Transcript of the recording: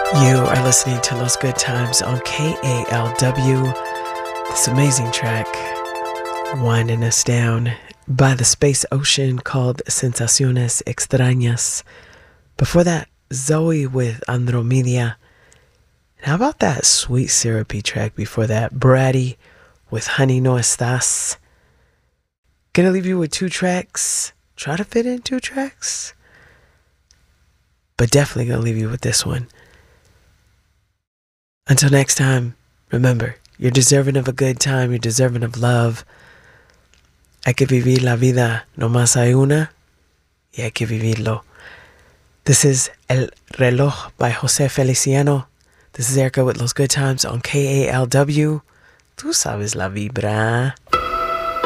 You are listening to Los Good Times on KALW. This amazing track, winding us down by the space ocean, called Sensaciones Extrañas. Before that, Zoe with Andromeda. And how about that sweet syrupy track before that, Bratty with Honey No Estás. Gonna leave you with 2 tracks. Try to fit in 2 tracks. But definitely gonna leave you with this one. Until next time, remember, you're deserving of a good time, you're deserving of love. Hay que vivir la vida, no más hay una, y hay que vivirlo. This is El Reloj by Jose Feliciano. This is Erica with Los Good Times on KALW. Tú sabes la vibra.